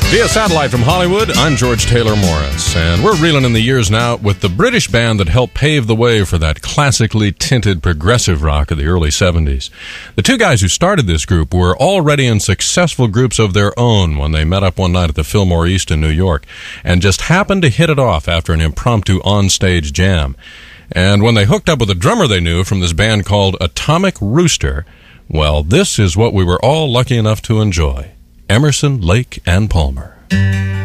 Via satellite from Hollywood, I'm George Taylor Morris, and we're reeling in the years now with the British band that helped pave the way for that classically tinted progressive rock of the early 70s. The two guys who started this group were already in successful groups of their own when they met up one night at the Fillmore East in New York, and just happened to hit it off after an impromptu on-stage jam. And when they hooked up with a drummer they knew from this band called Atomic Rooster, well, this is what we were all lucky enough to enjoy. Emerson, Lake and Palmer.